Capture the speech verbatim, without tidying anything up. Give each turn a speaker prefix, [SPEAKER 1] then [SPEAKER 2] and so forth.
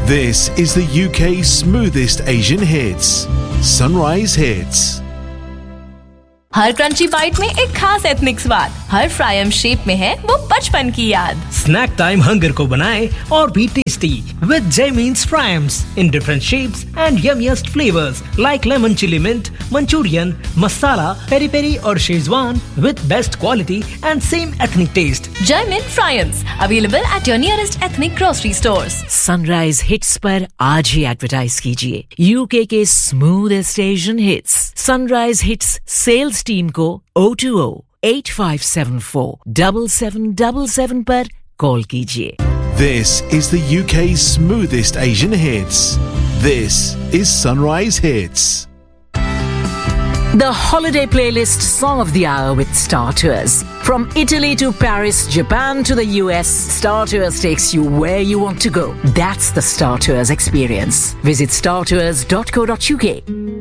[SPEAKER 1] This is the U K's smoothest Asian hits, Sunrise Hits.
[SPEAKER 2] Her crunchy bite में एक खास ethnic स्वाद, हर fryum shape में है वो बचपन की याद।
[SPEAKER 3] स्नैक टाइम हंगर को बनाए और भी tasty with Jaimin's Fryams in different shapes and yummiest flavors like lemon chili mint, Manchurian, masala, peri peri और Szechuan with best quality and same ethnic taste.
[SPEAKER 2] Jaimin Fryams available at your nearest ethnic grocery stores.
[SPEAKER 4] Sunrise Hits पर आज ही advertise कीजिए UK के smoothest Asian hits. Sunrise hits sales team को zero two zero eight five seven four seven seven seven seven पर call कीजिए।
[SPEAKER 1] This is the U K's smoothest Asian hits. This is Sunrise Hits.
[SPEAKER 4] The holiday playlist song of the hour with Star Tours. From Italy to Paris, Japan to the U S, Star Tours takes you where you want to go. That's the Star Tours experience. Visit star tours dot co dot uk.